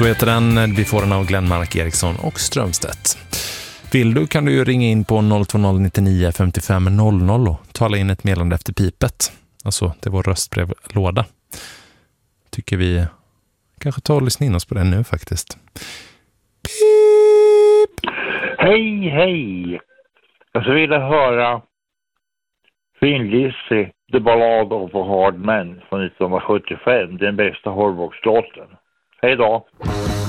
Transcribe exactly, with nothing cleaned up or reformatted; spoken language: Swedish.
Så heter den. Vi får den av Glenmark, Eriksson och Strömstedt. Vill du kan du ju ringa in på noll två noll nio nio fem fem noll noll och tala in ett meddelande efter pipet. Alltså, det var röstbrevlåda. Tycker vi kanske tar och lyssna in oss på den nu faktiskt. Pip! Hej, hej! Jag skulle vilja höra Thin Lizzy, The Ballad of a Hard Man från nittonhundrasjuttiofem. Den bästa hårdrockslåten. Hej då!